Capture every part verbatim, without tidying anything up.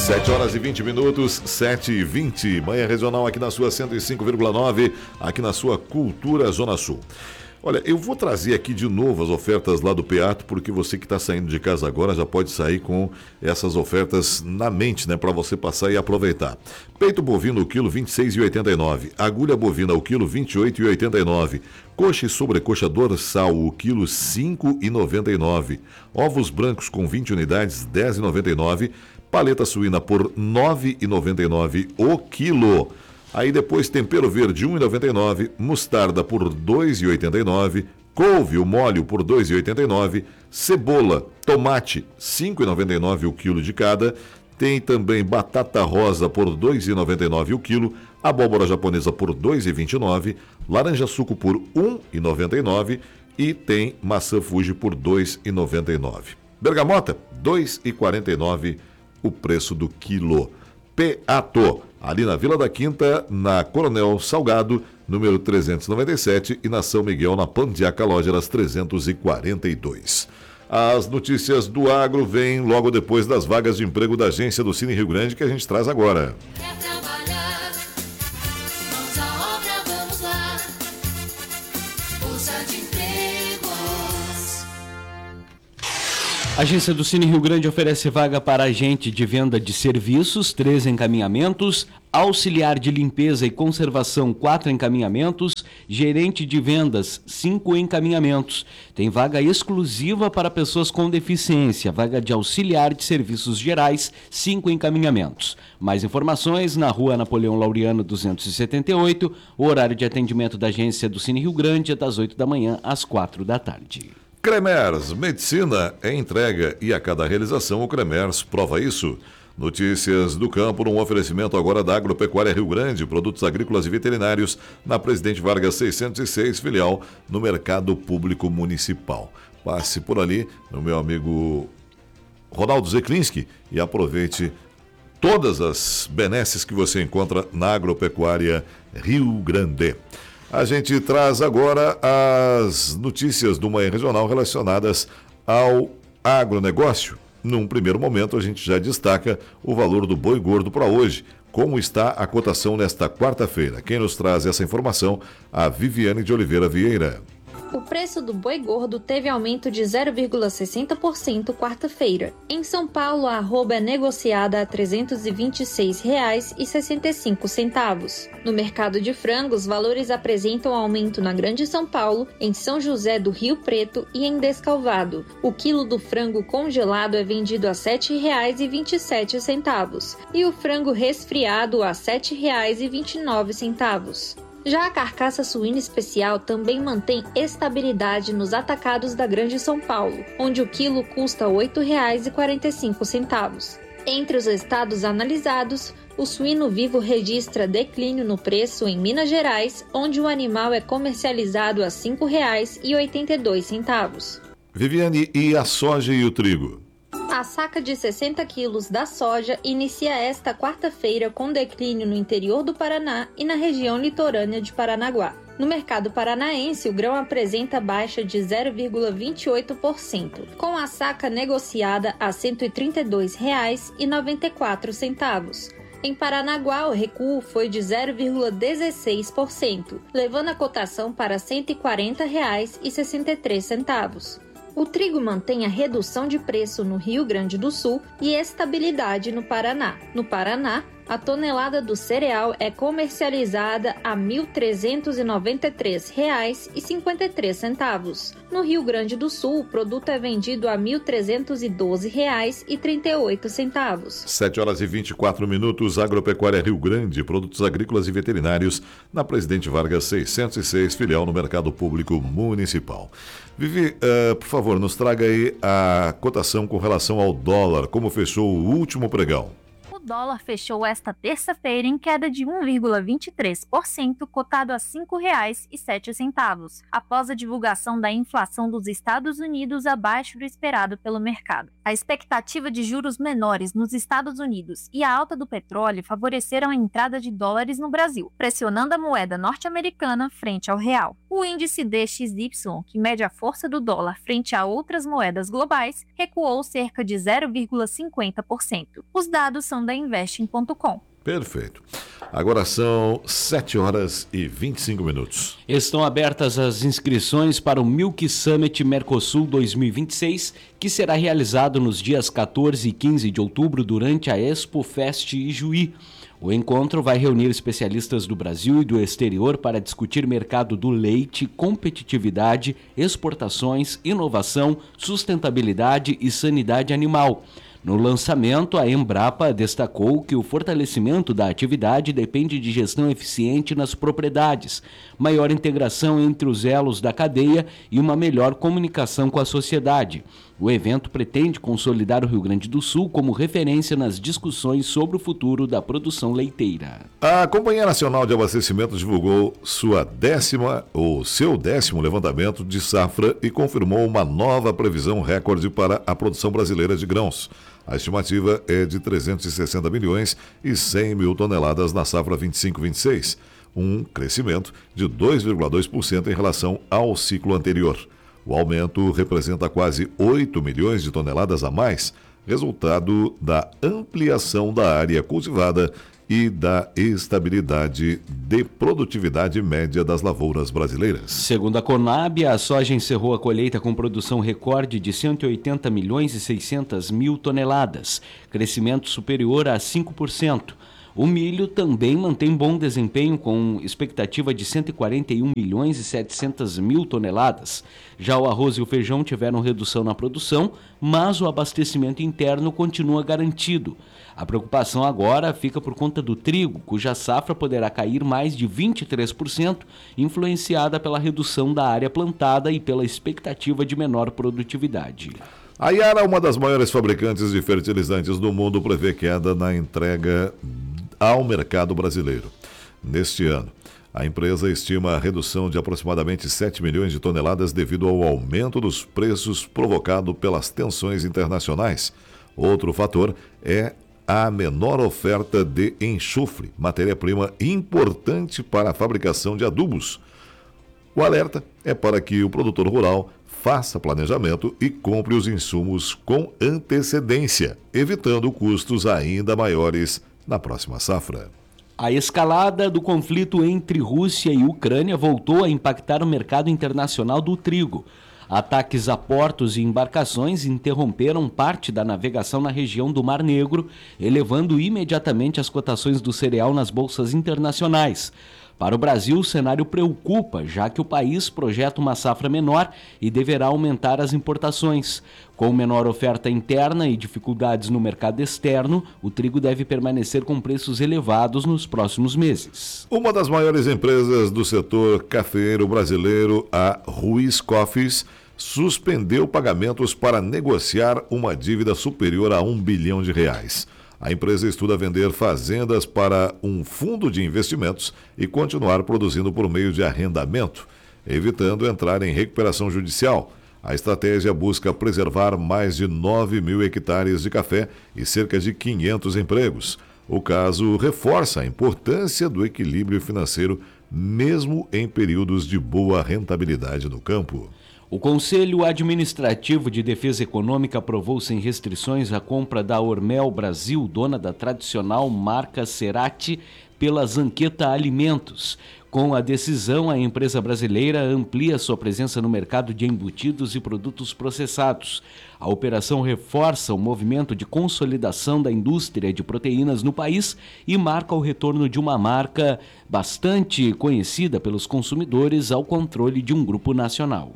sete horas e vinte minutos, sete e vinte. Manhã Regional aqui na sua cento e cinco vírgula nove, aqui na sua Cultura Zona Sul. Olha, eu vou trazer aqui de novo as ofertas lá do Peato, porque você que está saindo de casa agora já pode sair com essas ofertas na mente, né? Para você passar e aproveitar. Peito bovino, o quilo, vinte e seis reais e oitenta e nove centavos. Agulha bovina, o quilo, vinte e oito reais e oitenta e nove centavos. Coxa e sobrecoxa dorsal, o quilo, cinco reais e noventa e nove centavos. Ovos brancos com vinte unidades, dez reais e noventa e nove centavos. Paleta suína por nove reais e noventa e nove centavos o quilo. Aí depois tempero verde um real e noventa e nove centavos, mostarda por dois reais e oitenta e nove centavos, couve, o molho por dois reais e oitenta e nove centavos, cebola, tomate cinco reais e noventa e nove centavos o quilo de cada. Tem também batata rosa por dois reais e noventa e nove centavos o quilo, abóbora japonesa por dois reais e vinte e nove centavos, laranja suco por um real e noventa e nove centavos e tem maçã Fuji por dois reais e noventa e nove centavos. Bergamota, dois reais e quarenta e nove centavos o preço do quilo. Peato, ali na Vila da Quinta, na Coronel Salgado, número trezentos e noventa e sete, e na São Miguel, na Pandiaca, loja das trezentos e quarenta e dois. As notícias do agro vêm logo depois das vagas de emprego da agência do Cine Rio Grande, que a gente traz agora. Quer trabalhar? Mãos à obra, vamos lá. Bolsa de empregos. A agência do Cine Rio Grande oferece vaga para agente de venda de serviços, três encaminhamentos, auxiliar de limpeza e conservação, quatro encaminhamentos, gerente de vendas, cinco encaminhamentos. Tem vaga exclusiva para pessoas com deficiência, vaga de auxiliar de serviços gerais, cinco encaminhamentos. Mais informações na rua Napoleão Laureano duzentos e setenta e oito, o horário de atendimento da agência do Cine Rio Grande é das oito da manhã às quatro da tarde. Cremers, medicina é entrega e a cada realização o Cremers prova isso. Notícias do campo, um oferecimento agora da Agropecuária Rio Grande, produtos agrícolas e veterinários, na Presidente Vargas seiscentos e seis, filial no Mercado Público Municipal. Passe por ali no meu amigo Ronaldo Zeklinski e aproveite todas as benesses que você encontra na Agropecuária Rio Grande. A gente traz agora as notícias do Manhã Regional relacionadas ao agronegócio. Num primeiro momento, a gente já destaca o valor do boi gordo para hoje. Como está a cotação nesta quarta-feira? Quem nos traz essa informação? A Viviane de Oliveira Vieira. O preço do boi gordo teve aumento de zero vírgula sessenta por cento quarta-feira. Em São Paulo, a arroba é negociada a trezentos e vinte e seis reais e sessenta e cinco centavos. No mercado de frango, os valores apresentam aumento na Grande São Paulo, em São José do Rio Preto e em Descalvado. O quilo do frango congelado é vendido a sete reais e vinte e sete centavos e o frango resfriado a sete reais e vinte e nove centavos. Já a carcaça suína especial também mantém estabilidade nos atacados da Grande São Paulo, onde o quilo custa oito reais e quarenta e cinco centavos. Entre os estados analisados, o suíno vivo registra declínio no preço em Minas Gerais, onde o animal é comercializado a cinco reais e oitenta e dois centavos. Viviane, e a soja e o trigo? A saca de sessenta quilos da soja inicia esta quarta-feira com declínio no interior do Paraná e na região litorânea de Paranaguá. No mercado paranaense, o grão apresenta baixa de zero vírgula vinte e oito por cento, com a saca negociada a cento e trinta e dois reais e noventa e quatro centavos. Em Paranaguá, o recuo foi de zero vírgula dezesseis por cento, levando a cotação para cento e quarenta reais e sessenta e três centavos. O trigo mantém a redução de preço no Rio Grande do Sul e estabilidade no Paraná. No Paraná, a tonelada do cereal é comercializada a mil trezentos e noventa e três reais e cinquenta e três centavos. No Rio Grande do Sul, o produto é vendido a mil trezentos e doze reais e trinta e oito centavos. sete horas e vinte e quatro minutos, Agropecuária Rio Grande, produtos agrícolas e veterinários, na Presidente Vargas seiscentos e seis, filial no Mercado Público Municipal. Vivi, uh, por favor, nos traga aí a cotação com relação ao dólar, como fechou o último pregão. O dólar fechou esta terça-feira em queda de um vírgula vinte e três por cento, cotado a cinco reais e sete centavos, após a divulgação da inflação dos Estados Unidos abaixo do esperado pelo mercado. A expectativa de juros menores nos Estados Unidos e a alta do petróleo favoreceram a entrada de dólares no Brasil, pressionando a moeda norte-americana frente ao real. O índice D X Y, que mede a força do dólar frente a outras moedas globais, recuou cerca de zero vírgula cinquenta por cento. Os dados são da investing ponto com. Perfeito. Agora são sete horas e vinte e cinco minutos. Estão abertas as inscrições para o Milk Summit Mercosul dois mil e vinte e seis, que será realizado nos dias quatorze e quinze de outubro durante a Expo Fest Ijuí. O encontro vai reunir especialistas do Brasil e do exterior para discutir mercado do leite, competitividade, exportações, inovação, sustentabilidade e sanidade animal. No lançamento, a Embrapa destacou que o fortalecimento da atividade depende de gestão eficiente nas propriedades, maior integração entre os elos da cadeia e uma melhor comunicação com a sociedade. O evento pretende consolidar o Rio Grande do Sul como referência nas discussões sobre o futuro da produção leiteira. A Companhia Nacional de Abastecimento divulgou sua décima ou seu décimo levantamento de safra e confirmou uma nova previsão recorde para a produção brasileira de grãos. A estimativa é de trezentos e sessenta milhões e cem mil toneladas na safra vinte e cinco vinte e seis, um crescimento de dois vírgula dois por cento em relação ao ciclo anterior. O aumento representa quase oito milhões de toneladas a mais, resultado da ampliação da área cultivada e da estabilidade de produtividade média das lavouras brasileiras. Segundo a Conab, a soja encerrou a colheita com produção recorde de cento e oitenta milhões e seiscentas mil toneladas, crescimento superior a cinco por cento. O milho também mantém bom desempenho com expectativa de cento e quarenta e um milhões e setecentas mil toneladas. Já o arroz e o feijão tiveram redução na produção, mas o abastecimento interno continua garantido. A preocupação agora fica por conta do trigo, cuja safra poderá cair mais de vinte e três por cento, influenciada pela redução da área plantada e pela expectativa de menor produtividade. A Yara, uma das maiores fabricantes de fertilizantes do mundo, prevê queda na entrega ao mercado brasileiro. Neste ano, a empresa estima a redução de aproximadamente sete milhões de toneladas devido ao aumento dos preços provocado pelas tensões internacionais. Outro fator é a menor oferta de enxofre, matéria-prima importante para a fabricação de adubos. O alerta é para que o produtor rural faça planejamento e compre os insumos com antecedência, evitando custos ainda maiores na próxima safra. A escalada do conflito entre Rússia e Ucrânia voltou a impactar o mercado internacional do trigo. Ataques a portos e embarcações interromperam parte da navegação na região do Mar Negro, elevando imediatamente as cotações do cereal nas bolsas internacionais. Para o Brasil, o cenário preocupa, já que o país projeta uma safra menor e deverá aumentar as importações. Com menor oferta interna e dificuldades no mercado externo, o trigo deve permanecer com preços elevados nos próximos meses. Uma das maiores empresas do setor cafeeiro brasileiro, a Ruiz Coffees, suspendeu pagamentos para negociar uma dívida superior a um bilhão de reais. A empresa estuda vender fazendas para um fundo de investimentos e continuar produzindo por meio de arrendamento, evitando entrar em recuperação judicial. A estratégia busca preservar mais de nove mil hectares de café e cerca de quinhentos empregos. O caso reforça a importância do equilíbrio financeiro, mesmo em períodos de boa rentabilidade no campo. O Conselho Administrativo de Defesa Econômica aprovou sem restrições a compra da Hormel Brasil, dona da tradicional marca Cerati, pela Zanqueta Alimentos. Com a decisão, a empresa brasileira amplia sua presença no mercado de embutidos e produtos processados. A operação reforça o movimento de consolidação da indústria de proteínas no país e marca o retorno de uma marca bastante conhecida pelos consumidores ao controle de um grupo nacional.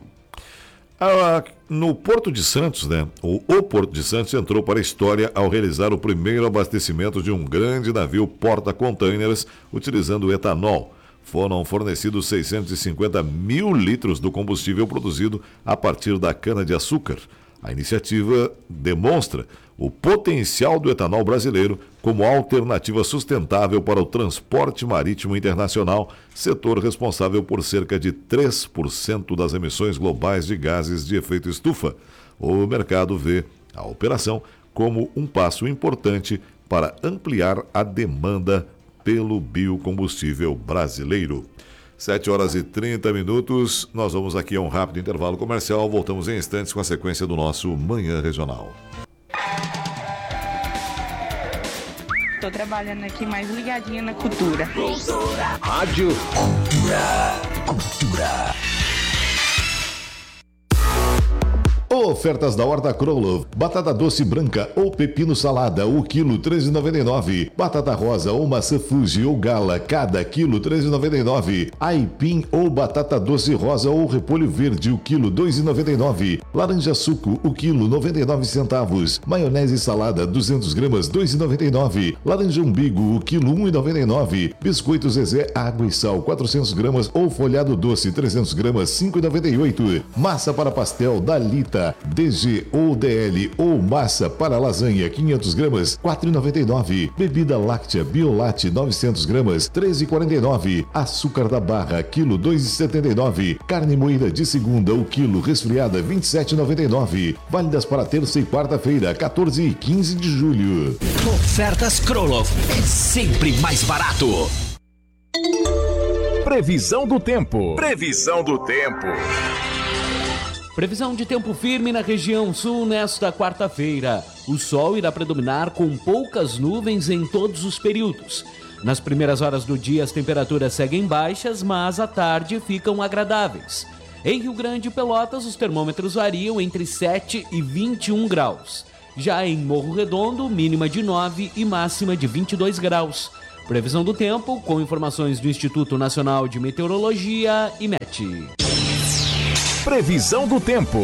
Ah, no Porto de Santos, né? O, o Porto de Santos entrou para a história ao realizar o primeiro abastecimento de um grande navio porta-containers utilizando etanol. Foram fornecidos seiscentos e cinquenta mil litros do combustível produzido a partir da cana-de-açúcar. A iniciativa demonstra o potencial do etanol brasileiro como alternativa sustentável para o transporte marítimo internacional, setor responsável por cerca de três por cento das emissões globais de gases de efeito estufa. O mercado vê a operação como um passo importante para ampliar a demanda pelo biocombustível brasileiro. sete horas e trinta minutos, nós vamos aqui a um rápido intervalo comercial, voltamos em instantes com a sequência do nosso Manhã Regional. Tô trabalhando aqui mais ligadinha na cultura. Cultura. Rádio Cultura. Cultura. Ofertas da Horta Krolov. Batata doce branca ou pepino salada, o quilo treze reais e noventa e nove centavos. Batata rosa ou maçã Fuji ou gala, cada quilo treze reais e noventa e nove centavos. Aipim ou batata doce rosa ou repolho verde, o quilo dois reais e noventa e nove centavos. Laranja suco, o quilo noventa e nove centavos. Maionese salada, duzentas gramas, dois reais e noventa e nove centavos. Laranja umbigo, o quilo um real e noventa e nove centavos. Biscoito Zezé, água e sal, quatrocentas gramas ou folhado doce, trezentas gramas, cinco reais e noventa e oito centavos. Massa para pastel, Dalita, D G ou D L ou massa para lasanha, quinhentas gramas, quatro reais e noventa e nove centavos. Bebida láctea Biolate, novecentas gramas, treze reais e quarenta e nove centavos. Açúcar da barra, quilo dois reais e setenta e nove centavos. Carne moída de segunda, o quilo resfriada, vinte e sete reais e noventa e nove centavos. Válidas para terça e quarta-feira, quatorze e quinze de julho. Ofertas Krolov é sempre mais barato. Previsão do tempo. Previsão do tempo. Previsão de tempo firme na região sul nesta quarta-feira. O sol irá predominar com poucas nuvens em todos os períodos. Nas primeiras horas do dia as temperaturas seguem baixas, mas à tarde ficam agradáveis. Em Rio Grande e Pelotas os termômetros variam entre sete e vinte e um graus. Já em Morro Redondo, mínima de nove e máxima de vinte e dois graus. Previsão do tempo com informações do Instituto Nacional de Meteorologia, IMET. Previsão do tempo.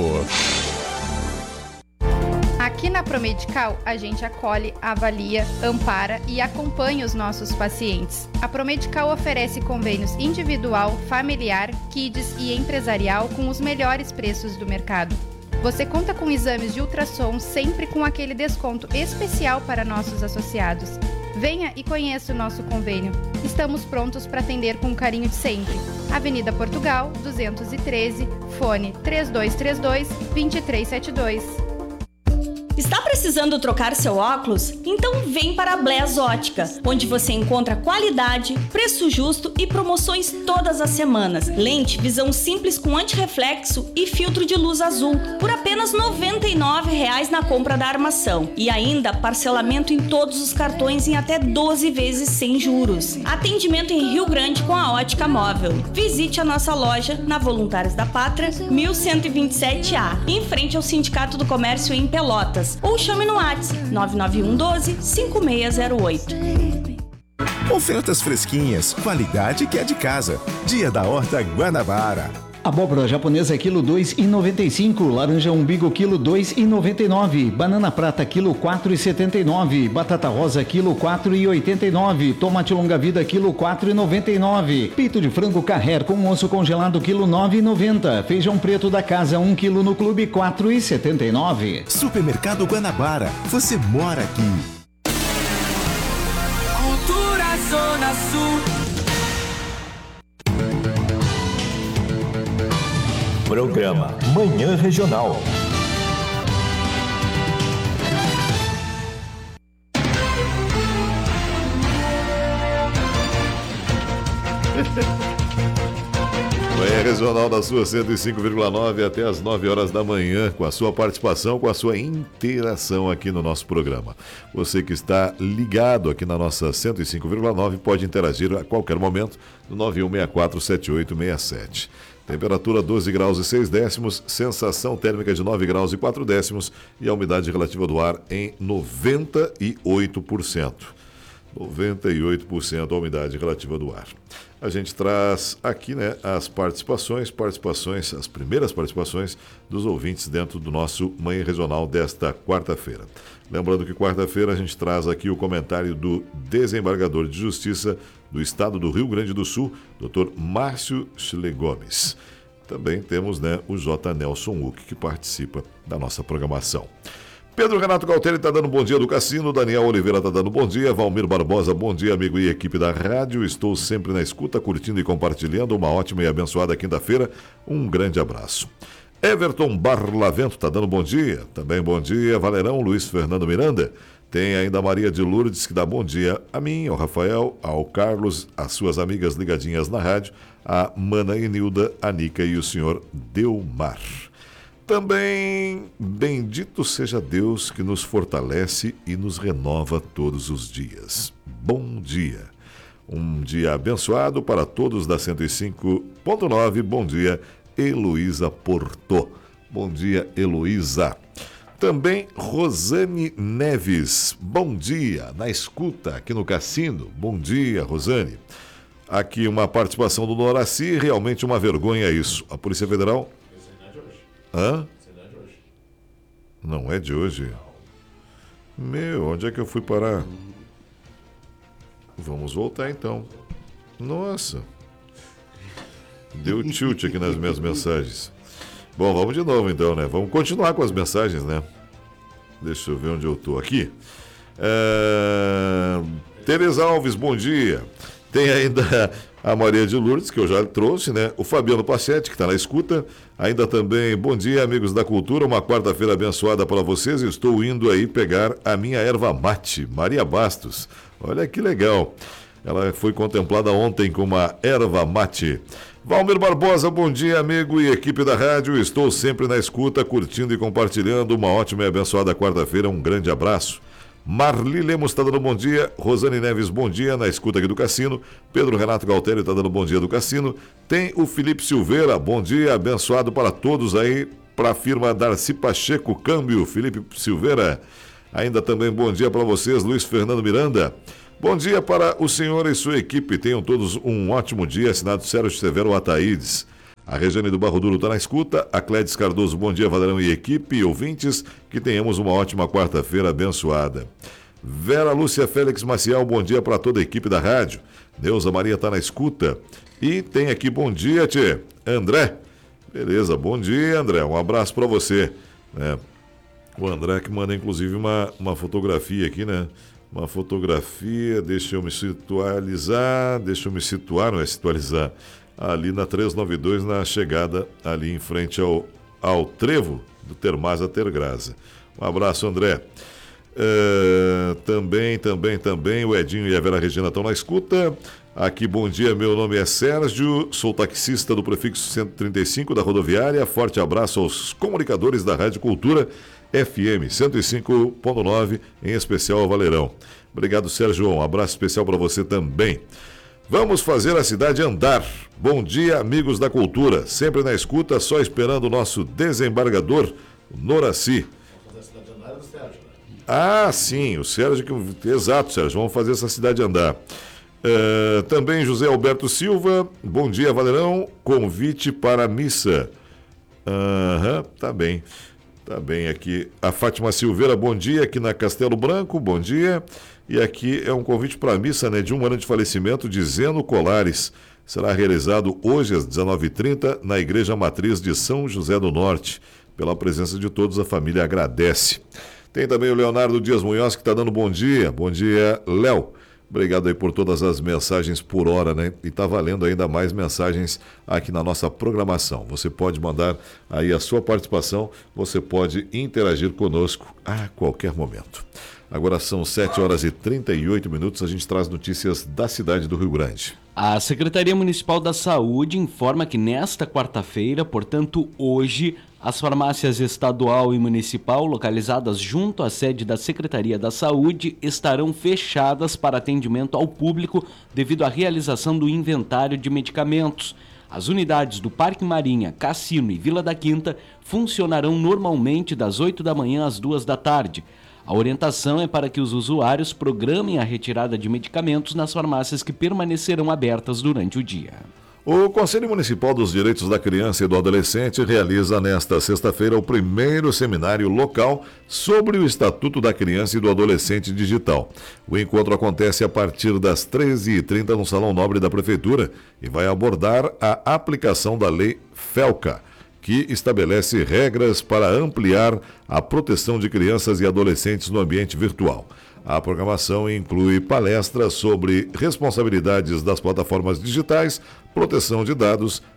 Aqui na Promedical, a gente acolhe, avalia, ampara e acompanha os nossos pacientes. A Promedical oferece convênios individual, familiar, kids e empresarial com os melhores preços do mercado. Você conta com exames de ultrassom sempre com aquele desconto especial para nossos associados. Venha e conheça o nosso convênio. Estamos prontos para atender com o carinho de sempre. Avenida Portugal, duzentos e treze, fone três dois três dois, dois três sete dois. Está precisando trocar seu óculos? Então vem para a Bless Ótica, onde você encontra qualidade, preço justo e promoções todas as semanas. Lente visão simples com antirreflexo e filtro de luz azul por apenas noventa e nove reais na compra da armação. E ainda parcelamento em todos os cartões em até doze vezes sem juros. Atendimento em Rio Grande com a Ótica Móvel. Visite a nossa loja na Voluntários da Pátria, mil cento e vinte e sete A, em frente ao Sindicato do Comércio em Pelotas. Ou chame no WhatsApp nove nove um doze, cinco seis zero oito. Ofertas fresquinhas, qualidade que é de casa. Dia da Horta Guanabara. Abóbora japonesa quilo dois reais e noventa e cinco centavos, laranja umbigo quilo dois reais e noventa e nove centavos, banana prata quilo quatro reais e setenta e nove centavos, batata rosa quilo quatro reais e oitenta e nove centavos, tomate longa vida quilo quatro reais e noventa e nove centavos, peito de frango Carrer com osso congelado quilo nove reais e noventa centavos, feijão preto da casa um quilo no clube quatro reais e setenta e nove centavos. Supermercado Guanabara, você mora aqui. Cultura Zona Sul. Programa Manhã Regional. Manhã Regional da sua cento e cinco vírgula nove até as nove horas da manhã, com a sua participação, com a sua interação aqui no nosso programa. Você que está ligado aqui na nossa cento e cinco vírgula nove pode interagir a qualquer momento no nove um seis quatro sete oito seis sete. Temperatura doze graus e seis décimos, sensação térmica de nove graus e quatro décimos e a umidade relativa do ar em noventa e oito por cento. noventa e oito por cento a umidade relativa do ar. A gente traz aqui, né, as participações, participações, as primeiras participações dos ouvintes dentro do nosso Manhã Regional desta quarta-feira. Lembrando que quarta-feira a gente traz aqui o comentário do desembargador de Justiça do Estado do Rio Grande do Sul, doutor Márcio Chile Gomes. Também temos, né, o J. Nelson Uck, que participa da nossa programação. Pedro Renato Galtelli está dando bom dia do Cassino, Daniel Oliveira está dando bom dia, Valmir Barbosa, bom dia, amigo e equipe da rádio, estou sempre na escuta, curtindo e compartilhando, uma ótima e abençoada quinta-feira, um grande abraço. Everton Barlavento está dando bom dia. Também bom dia, Valerão, Luiz Fernando Miranda. Tem ainda a Maria de Lourdes, que dá bom dia a mim, ao Rafael, ao Carlos, às suas amigas ligadinhas na rádio, a Mana Enilda, a Nica e o senhor Delmar. Também, bendito seja Deus que nos fortalece e nos renova todos os dias. Bom dia. Um dia abençoado para todos da cento e cinco ponto nove. Bom dia, Heloísa Porto. Bom dia, Heloísa. Também Rosane Neves. Bom dia, na escuta aqui no Cassino. Bom dia, Rosane. Aqui uma participação do Noraci, realmente uma vergonha isso. A Polícia Federal... Hã? Não é de hoje. Meu, onde é que eu fui parar? Vamos voltar então. Nossa. Deu tilt aqui nas minhas mensagens. Bom, vamos de novo então, né? Vamos continuar com as mensagens, né? Deixa eu ver onde eu tô aqui. É... Tereza Alves, bom dia. Tem ainda a Maria de Lourdes, que eu já trouxe, né? O Fabiano Passetti, que está na escuta. Ainda também, bom dia, amigos da cultura. Uma quarta-feira abençoada para vocês. Estou indo aí pegar a minha erva mate, Maria Bastos. Olha que legal. Ela foi contemplada ontem com uma erva mate. Valmir Barbosa, bom dia, amigo e equipe da rádio. Estou sempre na escuta, curtindo e compartilhando. Uma ótima e abençoada quarta-feira. Um grande abraço. Marli Lemos está dando bom dia. Rosane Neves, bom dia, na escuta aqui do Cassino. Pedro Renato Galtério está dando bom dia do Cassino. Tem o Felipe Silveira, bom dia, abençoado para todos aí, para a firma Darcy Pacheco Câmbio. Felipe Silveira, ainda também bom dia para vocês, Luiz Fernando Miranda. Bom dia para o senhor e sua equipe, tenham todos um ótimo dia, assinado Sérgio Severo Ataídes. A Regiane do Barro Duro está na escuta. A Clédis Cardoso, bom dia, Valerão e equipe e ouvintes. Que tenhamos uma ótima quarta-feira abençoada. Vera Lúcia Félix Maciel, bom dia para toda a equipe da rádio. Neuza Maria está na escuta. E tem aqui, bom dia, tchê. André. Beleza, bom dia, André. Um abraço para você. É, o André que manda, inclusive, uma, uma fotografia aqui, né? Uma fotografia, deixa eu me situalizar. Deixa eu me situar, não é situalizar. Ali na trezentos e noventa e dois, na chegada ali em frente ao, ao trevo do Termasa Tergraza. Um abraço, André. Uh, também, também, também, o Edinho e a Vera Regina estão na escuta. Aqui, bom dia, meu nome é Sérgio, sou taxista do prefixo cento e trinta e cinco da rodoviária. Forte abraço aos comunicadores da Rádio Cultura F M cento e cinco ponto nove, em especial ao Valerão. Obrigado, Sérgio. Um abraço especial para você também. Vamos fazer a cidade andar. Bom dia, amigos da cultura. Sempre na escuta, só esperando o nosso desembargador, Noraci. Ah, sim, o Sérgio. Que... Exato, Sérgio. Vamos fazer essa cidade andar. Uh, também José Alberto Silva. Bom dia, Valerão. Convite para a missa. Aham, uhum, tá bem. Tá bem aqui. A Fátima Silveira, bom dia, aqui na Castelo Branco. Bom dia. E aqui é um convite para a missa, né, de um ano de falecimento de Zeno Colares. Será realizado hoje às dezenove e trinta na Igreja Matriz de São José do Norte. Pela presença de todos, a família agradece. Tem também o Leonardo Dias Munhoz, que está dando bom dia. Bom dia, Léo. Obrigado aí por todas as mensagens por hora, né? E está valendo ainda mais mensagens aqui na nossa programação. Você pode mandar aí a sua participação, você pode interagir conosco a qualquer momento. Agora são sete horas e trinta e oito minutos, a gente traz notícias da cidade do Rio Grande. A Secretaria Municipal da Saúde informa que nesta quarta-feira, portanto hoje, as farmácias estadual e municipal localizadas junto à sede da Secretaria da Saúde estarão fechadas para atendimento ao público devido à realização do inventário de medicamentos. As unidades do Parque Marinha, Cassino e Vila da Quinta funcionarão normalmente das oito da manhã às duas da tarde. A orientação é para que os usuários programem a retirada de medicamentos nas farmácias que permanecerão abertas durante o dia. O Conselho Municipal dos Direitos da Criança e do Adolescente realiza nesta sexta-feira o primeiro seminário local sobre o Estatuto da Criança e do Adolescente Digital. O encontro acontece a partir das treze e trinta no Salão Nobre da Prefeitura e vai abordar a aplicação da Lei FELCA, que estabelece regras para ampliar a proteção de crianças e adolescentes no ambiente virtual. A programação inclui palestras sobre responsabilidades das plataformas digitais, proteção de dados,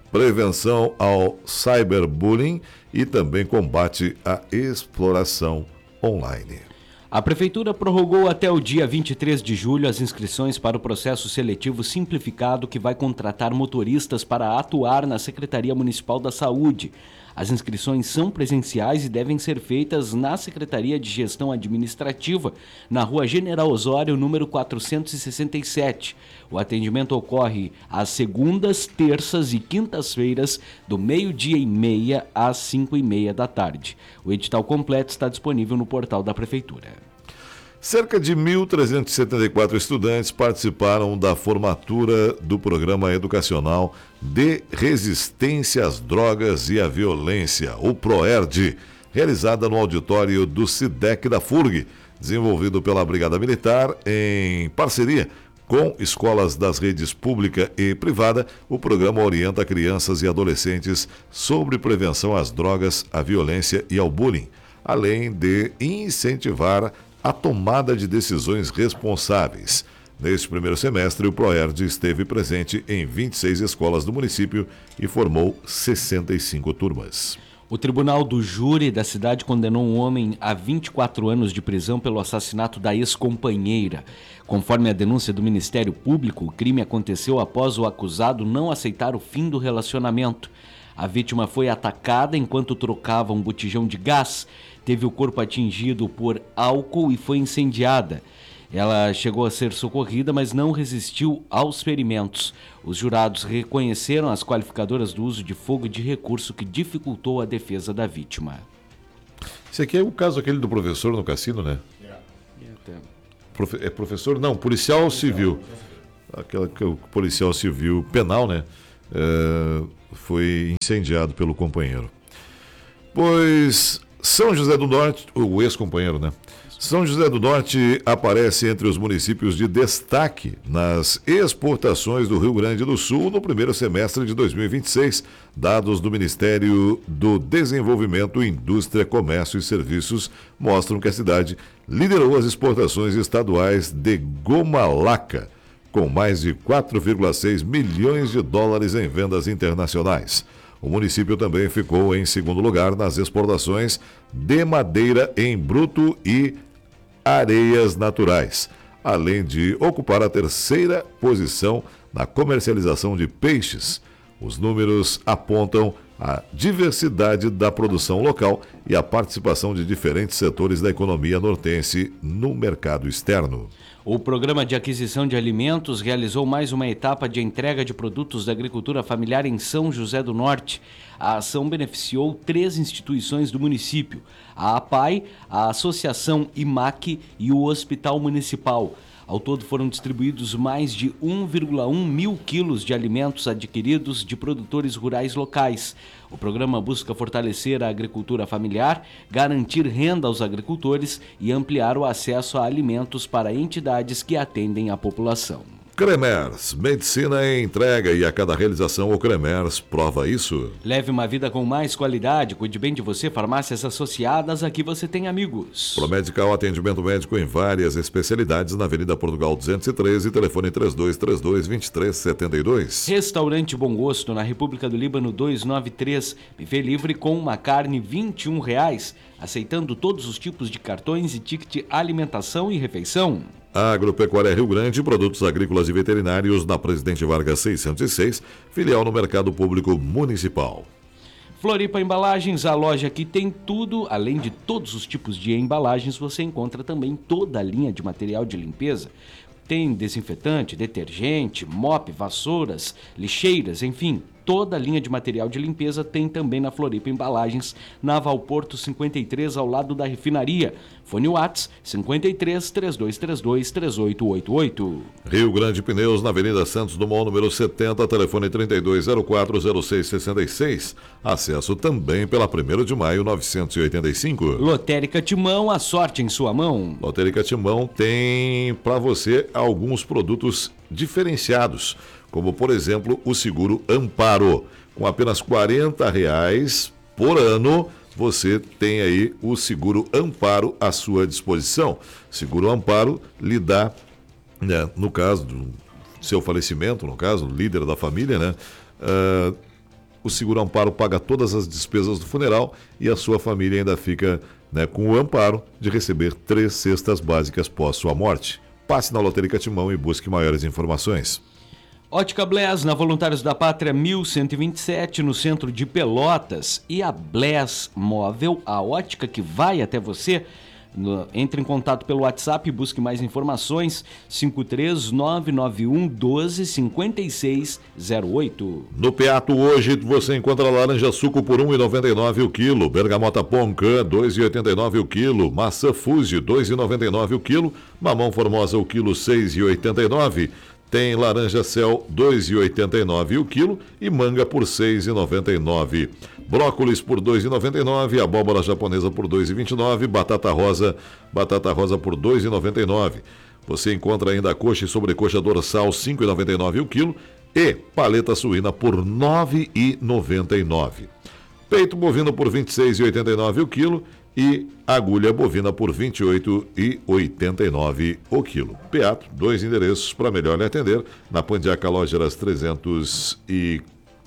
prevenção ao cyberbullying e também combate à exploração online. A Prefeitura prorrogou até o dia vinte e três de julho as inscrições para o processo seletivo simplificado que vai contratar motoristas para atuar na Secretaria Municipal da Saúde. As inscrições são presenciais e devem ser feitas na Secretaria de Gestão Administrativa, na Rua General Osório, número quatrocentos e sessenta e sete. O atendimento ocorre às segundas, terças e quintas-feiras, do meio-dia e meia às cinco e meia da tarde. O edital completo está disponível no portal da Prefeitura. Cerca de mil trezentos e setenta e quatro estudantes participaram da formatura do Programa Educacional de Resistência às Drogas e à Violência, o PROERD, realizada no auditório do SIDEC da FURG, desenvolvido pela Brigada Militar em parceria com escolas das redes pública e privada. O programa orienta crianças e adolescentes sobre prevenção às drogas, à violência e ao bullying, além de incentivar a tomada de decisões responsáveis. Neste primeiro semestre, o PROERD esteve presente em vinte e seis escolas do município e formou sessenta e cinco turmas. O Tribunal do Júri da cidade condenou um homem a vinte e quatro anos de prisão pelo assassinato da ex-companheira. Conforme a denúncia do Ministério Público, o crime aconteceu após o acusado não aceitar o fim do relacionamento. A vítima foi atacada enquanto trocava um botijão de gás, teve o corpo atingido por álcool e foi incendiada. Ela chegou a ser socorrida, mas não resistiu aos ferimentos. Os jurados reconheceram as qualificadoras do uso de fogo e de recurso que dificultou a defesa da vítima. Esse aqui é o caso aquele do professor no cassino, né? Profe- é professor? Não, policial civil. Aquela que o policial civil penal, né? É, foi incendiado pelo companheiro. Pois São José do Norte, o ex-companheiro, né? São José do Norte aparece entre os municípios de destaque nas exportações do Rio Grande do Sul no primeiro semestre de dois mil e vinte e seis, dados do Ministério do Desenvolvimento, Indústria, Comércio e Serviços mostram que a cidade liderou as exportações estaduais de goma laca, com mais de quatro vírgula seis milhões de dólares em vendas internacionais. O município também ficou em segundo lugar nas exportações de madeira em bruto e areias naturais, além de ocupar a terceira posição na comercialização de peixes. Os números apontam a diversidade da produção local e a participação de diferentes setores da economia nortense no mercado externo. O Programa de Aquisição de Alimentos realizou mais uma etapa de entrega de produtos da agricultura familiar em São José do Norte. A ação beneficiou três instituições do município: a APAI, a Associação I M A C e o Hospital Municipal. Ao todo foram distribuídos mais de um vírgula um mil quilos de alimentos adquiridos de produtores rurais locais. O programa busca fortalecer a agricultura familiar, garantir renda aos agricultores e ampliar o acesso a alimentos para entidades que atendem a população. Cremers, medicina em entrega, e a cada realização o Cremers prova isso. Leve uma vida com mais qualidade, cuide bem de você, farmácias associadas, aqui você tem amigos. Promedical, atendimento médico em várias especialidades na Avenida Portugal duzentos e treze, telefone três dois três dois, dois três sete dois. Restaurante Bom Gosto, na República do Líbano duzentos e noventa e três, buffet livre com uma carne vinte e um reais, aceitando todos os tipos de cartões e ticket alimentação e refeição. Agropecuária Rio Grande, produtos agrícolas e veterinários na Presidente Vargas seiscentos e seis, filial no Mercado Público Municipal. Floripa Embalagens, a loja que tem tudo, além de todos os tipos de embalagens, você encontra também toda a linha de material de limpeza. Tem desinfetante, detergente, mop, vassouras, lixeiras, enfim, toda a linha de material de limpeza tem também na Floripa Embalagens, na Valporto cinquenta e três, ao lado da refinaria. Fone Whats cinquenta e três, três dois três dois, três oito oito oito. Rio Grande Pneus, na Avenida Santos Dumont, número setenta, telefone trinta e dois zero quatro, zero seis sessenta e seis. Acesso também pela primeiro de maio, novecentos e oitenta e cinco. Lotérica Timão, a sorte em sua mão. Lotérica Timão tem para você alguns produtos diferenciados, como por exemplo o seguro Amparo. Com apenas quarenta reais por ano, você tem aí o seguro Amparo à sua disposição. Seguro Amparo lhe dá, né, no caso do seu falecimento, no caso, líder da família, né, uh, o Seguro Amparo paga todas as despesas do funeral e a sua família ainda fica, né, com o amparo de receber três cestas básicas pós sua morte. Passe na Lotérica Timão e busque maiores informações. Ótica Bless, na Voluntários da Pátria mil cento e vinte e sete, no centro de Pelotas. E a Bless Móvel, a ótica que vai até você. No, entre em contato pelo WhatsApp e busque mais informações. cinco três nove nove um um dois cinco seis zero oito. No Peato hoje você encontra laranja suco por um real e noventa e nove centavos o quilo, bergamota Poncan dois reais e oitenta e nove centavos o quilo, maçã Fuji dois reais e noventa e nove centavos o quilo, mamão Formosa o quilo seis reais e oitenta e nove centavos. Tem laranja Cel dois reais e oitenta e nove centavos o quilo e manga por seis reais e noventa e nove centavos. Brócolis por dois reais e noventa e nove centavos, abóbora japonesa por dois reais e vinte e nove centavos, batata rosa, batata rosa por dois reais e noventa e nove centavos. Você encontra ainda a coxa e sobrecoxa dorsal cinco reais e noventa e nove centavos o quilo e paleta suína por nove reais e noventa e nove centavos. Peito bovino por vinte e seis reais e oitenta e nove centavos o quilo e agulha bovina por vinte e oito reais e oitenta e nove centavos o quilo. Peato, dois endereços para melhor lhe atender, na Pandiaca Lógeras trezentos e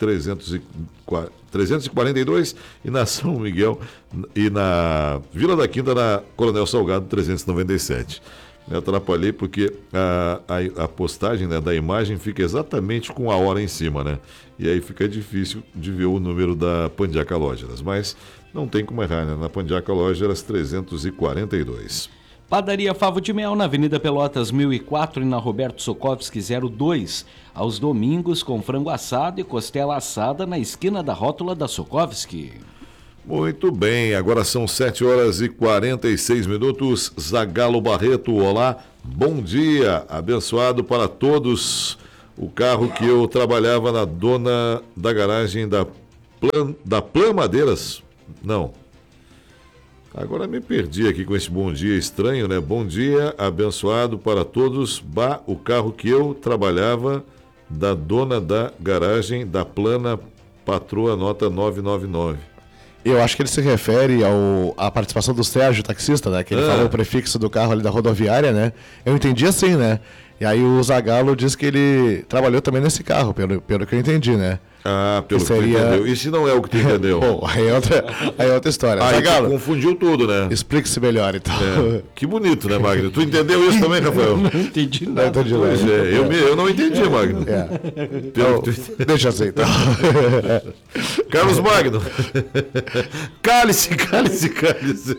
quarenta e dois e na São Miguel e na Vila da Quinta, na Coronel Salgado trezentos e noventa e sete. Me atrapalhei porque a, a, a postagem, né, da imagem fica exatamente com a hora em cima, né? E aí fica difícil de ver o número da Pandiaca Lógeras, mas não tem como errar, né? Na Pandiaca Lógeras trezentos e quarenta e dois. Padaria Favo de Mel, na Avenida Pelotas mil e quatro e na Roberto Sokovski zero dois. Aos domingos com frango assado e costela assada na esquina da rótula da Sokovski. Muito bem, agora são sete horas e quarenta e seis minutos. Zagalo Barreto, olá, bom dia, abençoado para todos. O carro que eu trabalhava na dona da garagem da Plan, da Plan Madeiras, não. Agora me perdi aqui com esse bom dia estranho, né? Bom dia, abençoado para todos. Bah, o carro que eu trabalhava da dona da garagem da Plana Patroa, nota nove nove nove. Eu acho que ele se refere ao, à participação do Sérgio, taxista, né? Que ele Ah. falou o prefixo do carro ali da rodoviária, né? Eu entendi assim, né? E aí o Zagalo diz que ele trabalhou também nesse carro, pelo, pelo que eu entendi, né? Ah, pelo que, que seria... tu entendeu. E se não é o que tu entendeu? Bom, aí é outra, aí é outra história. Aí Zagalo, tu confundiu tudo, né? explique-se melhor, então. É. Que bonito, né, Magno? Tu entendeu isso também, Rafael? Não entendi Não nada. entendi nada. Pois é, eu, me- eu não entendi, Magno. É. Pelo Então, que tu- deixa assim, então. Carlos Magno. Cálice, cálice, cálice.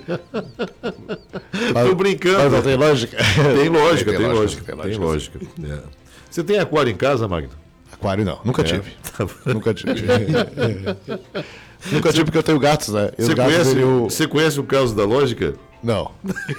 Tô brincando. Mas não tem lógica? Tem lógica, Tem tem lógica, lógica. tem Tem lógica. lógica. É. Você tem aquário em casa, Magno? Aquário não, nunca É. tive. Nunca tive. Nunca tive porque eu tenho gatos, né? E os Você gatos, conhece, ele, o... você conhece o caso da lógica? Não.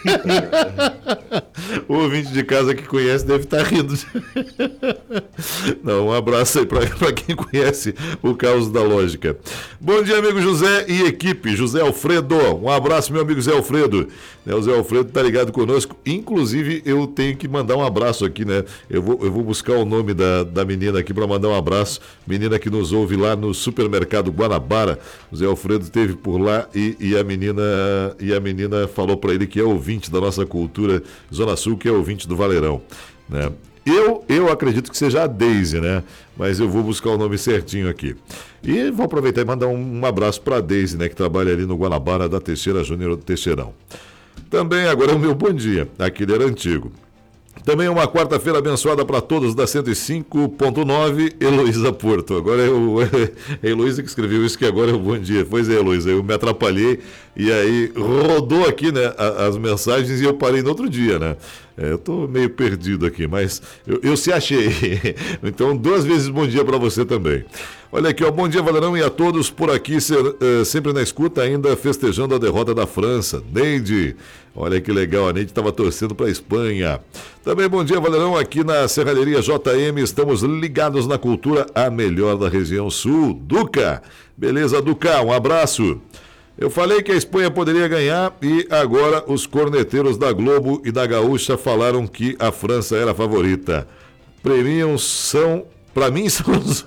O ouvinte de casa que conhece deve estar rindo. Não, um abraço aí para quem conhece o caos da lógica. Bom dia, amigo José e equipe. José Alfredo, um abraço, meu amigo Zé Alfredo. Né, o Zé Alfredo tá ligado conosco. Inclusive, eu tenho que mandar um abraço aqui, né? Eu vou, eu vou buscar o nome da, da menina aqui para mandar um abraço. Menina que nos ouve lá no supermercado Guanabara. O Zé Alfredo esteve por lá e, e a menina e a menina falou para ele que é ouvinte da nossa cultura Zona Sul, que é ouvinte do Valerão, né? Eu, eu acredito que seja a Deise, né? Mas eu vou buscar o nome certinho aqui. E vou aproveitar e mandar um, um abraço para a Deise, né? Que trabalha ali no Guanabara da Teixeira Júnior Teixeirão. Também agora é o meu bom dia, aquele era antigo. Também uma quarta-feira abençoada para todos da cento e cinco ponto nove, Heloísa Porto. Agora é o, a Heloísa que escreveu isso, que agora é o bom dia. Pois é, Heloísa, eu me atrapalhei e aí rodou aqui, né, as mensagens e eu parei no outro dia, né? É, eu tô meio perdido aqui, mas eu, eu se achei. Então, duas vezes bom dia para você também. Olha aqui, ó, bom dia, Valerão, e a todos por aqui, ser, uh, sempre na escuta, ainda festejando a derrota da França. Neide, olha que legal, a Neide estava torcendo para a Espanha. Também bom dia, Valerão, aqui na Serralheria J M, estamos ligados na cultura, a melhor da região sul. Duca, beleza, Duca, um abraço. Eu falei que a Espanha poderia ganhar e agora os corneteiros da Globo e da Gaúcha falaram que a França era a favorita. Premiam são... Pra mim são os...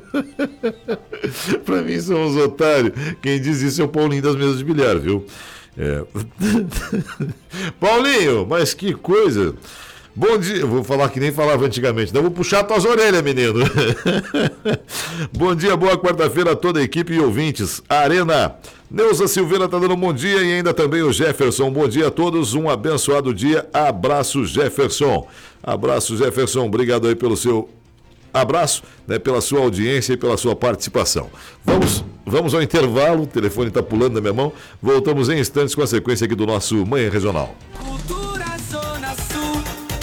pra mim são os otários. Quem diz isso é o Paulinho das mesas de bilhar, viu? É. Paulinho, mas que coisa... Bom dia, vou falar que nem falava antigamente, não vou puxar tuas orelhas, menino. Bom dia, boa quarta-feira a toda a equipe e ouvintes. Arena, Neuza Silveira tá dando um bom dia e ainda também o Jefferson. Bom dia a todos, um abençoado dia. Abraço, Jefferson. Abraço, Jefferson. Obrigado aí pelo seu abraço, né, pela sua audiência e pela sua participação. Vamos, vamos ao intervalo, o telefone está pulando na minha mão. Voltamos em instantes com a sequência aqui do nosso Manhã Regional. Cultura Zona Sul.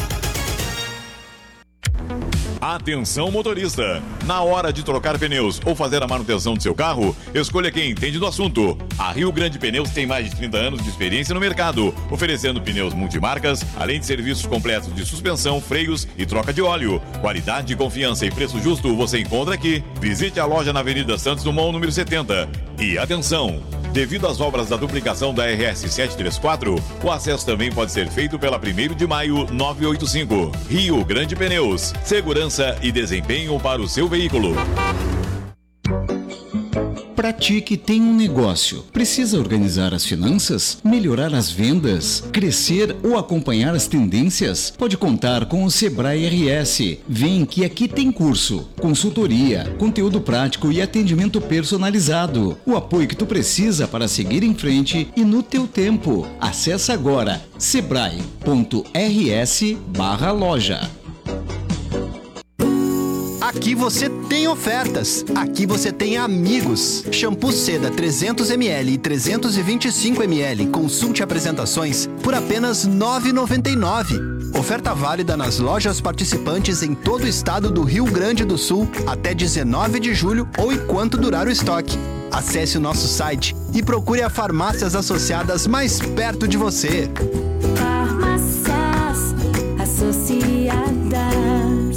Atenção motorista, na hora de trocar pneus ou fazer a manutenção do seu carro, escolha quem entende do assunto. A Rio Grande Pneus tem mais de trinta anos de experiência no mercado, oferecendo pneus multimarcas, além de serviços completos de suspensão, freios e troca de óleo. Qualidade, confiança e preço justo você encontra aqui. Visite a loja na Avenida Santos Dumont, número setenta. E atenção! Devido às obras da duplicação da R S setecentos e trinta e quatro, o acesso também pode ser feito pela primeiro de maio novecentos e oitenta e cinco. Rio Grande Pneus. Segurança e desempenho para o seu veículo. Pratique tem um negócio. Precisa organizar as finanças, melhorar as vendas, crescer ou acompanhar as tendências? Pode contar com o Sebrae R S. Vem que aqui tem curso, consultoria, conteúdo prático e atendimento personalizado. O apoio que tu precisa para seguir em frente e no teu tempo. Acesse agora sebrae ponto r s barra loja. Aqui você tem ofertas. Aqui você tem amigos. Shampoo Seda trezentos mililitros e trezentos e vinte e cinco mililitros. Consulte apresentações por apenas nove reais e noventa e nove centavos. Oferta válida nas lojas participantes em todo o estado do Rio Grande do Sul até dezenove de julho ou enquanto durar o estoque. Acesse o nosso site e procure as farmácias associadas mais perto de você. Farmácias associadas.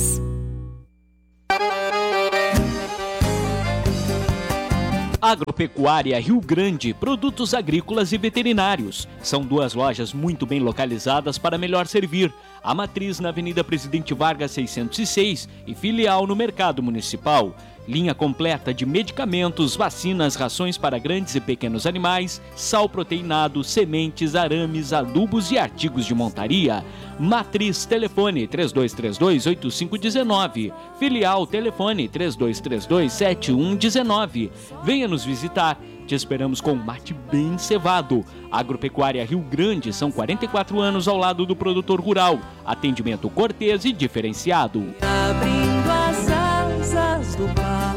Agropecuária Rio Grande, produtos agrícolas e veterinários. São duas lojas muito bem localizadas para melhor servir. A matriz na Avenida Presidente Vargas seiscentos e seis e filial no Mercado Municipal. Linha completa de medicamentos, vacinas, rações para grandes e pequenos animais, sal proteinado, sementes, arames, adubos e artigos de montaria. Matriz, telefone três dois três dois, oito cinco um nove. Filial, telefone três dois três dois, sete um um nove. Venha nos visitar. Te esperamos com um mate bem cevado. Agropecuária Rio Grande, são quarenta e quatro anos ao lado do produtor rural. Atendimento cortês e diferenciado. Abrindo as asas do Pará.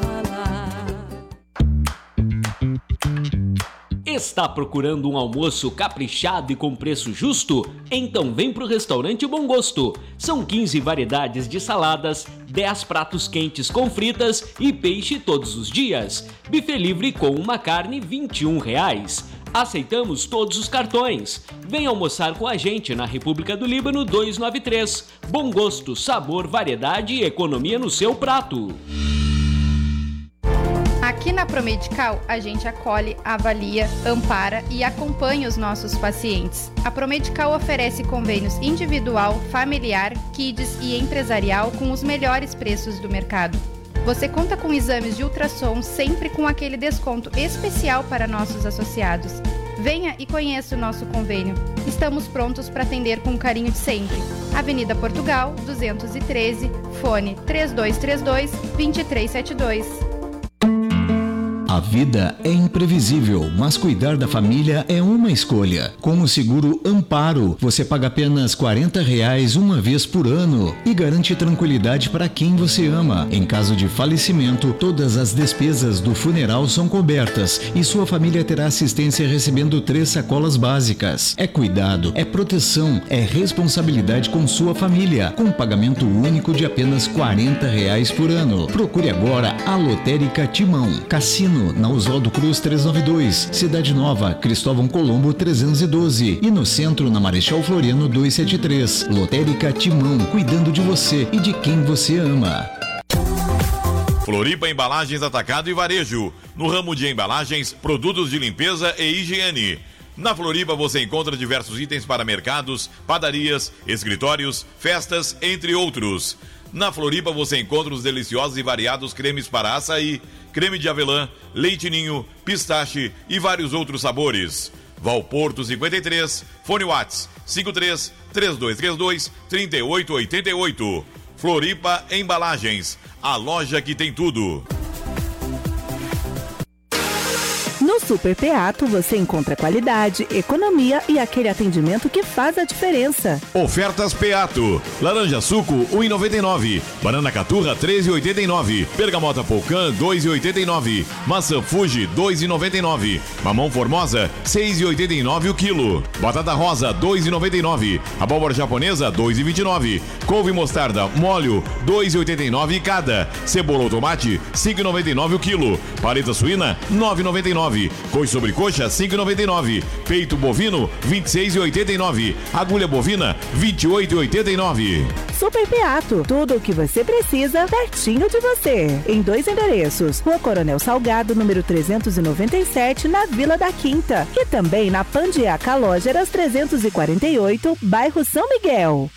Está procurando um almoço caprichado e com preço justo? Então vem pro restaurante Bom Gosto. São quinze variedades de saladas, dez pratos quentes com fritas e peixe todos os dias. Buffet livre com uma carne vinte e um reais. Aceitamos todos os cartões. Venha almoçar com a gente na República do Líbano duzentos e noventa e três. Bom Gosto, sabor, variedade e economia no seu prato. Aqui na Promedical, a gente acolhe, avalia, ampara e acompanha os nossos pacientes. A Promedical oferece convênios individual, familiar, kids e empresarial com os melhores preços do mercado. Você conta com exames de ultrassom sempre com aquele desconto especial para nossos associados. Venha e conheça o nosso convênio. Estamos prontos para atender com o carinho de sempre. Avenida Portugal, duzentos e treze, fone três dois três dois, dois três sete dois. A vida é imprevisível, mas cuidar da família é uma escolha. Com o seguro Amparo, você paga apenas quarenta reais uma vez por ano e garante tranquilidade para quem você ama. Em caso de falecimento, todas as despesas do funeral são cobertas e sua família terá assistência recebendo três sacolas básicas. É cuidado, é proteção, é responsabilidade com sua família, com pagamento único de apenas quarenta reais por ano. Procure agora a Lotérica Timão, Cassino na Oswaldo Cruz trezentos e noventa e dois, Cidade Nova, Cristóvão Colombo trezentos e doze e no centro na Marechal Floriano duzentos e setenta e três. Lotérica Timão, cuidando de você e de quem você ama. Floripa Embalagens Atacado e Varejo. No ramo de embalagens, produtos de limpeza e higiene. Na Floripa você encontra diversos itens para mercados, padarias, escritórios, festas, entre outros. Na Floripa você encontra os deliciosos e variados cremes para açaí, creme de avelã, leite ninho, pistache e vários outros sabores. Valporto cinquenta e três, fone Whats cinco três, três dois três dois, três oito oito oito. Floripa Embalagens, a loja que tem tudo. Super Peato você encontra qualidade, economia e aquele atendimento que faz a diferença. Ofertas Peato. Laranja suco um real e noventa e nove centavos. Banana caturra três reais e oitenta e nove centavos. Bergamota Polcan dois reais e oitenta e nove centavos. Maçã Fuji dois reais e noventa e nove centavos. Mamão Formosa seis reais e oitenta e nove centavos o quilo. Batata rosa dois reais e noventa e nove centavos. Abóbora japonesa dois reais e vinte e nove centavos. Couve mostarda molho dois reais e oitenta e nove centavos cada. Cebola ou tomate cinco reais e noventa e nove centavos o quilo. Paleta suína nove reais e noventa e nove centavos. Coxa sobre coxa cinco reais e noventa e nove centavos. Peito bovino vinte e seis reais e oitenta e nove centavos. Agulha bovina vinte e oito reais e oitenta e nove centavos. Super Peato, tudo o que você precisa pertinho de você. Em dois endereços, Rua Coronel Salgado, número trezentos e noventa e sete, na Vila da Quinta. E também na Pandiaca Lógeras trezentos e quarenta e oito, bairro São Miguel.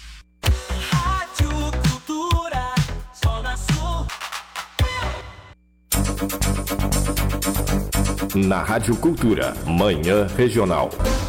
Na Rádio Cultura, Manhã Regional.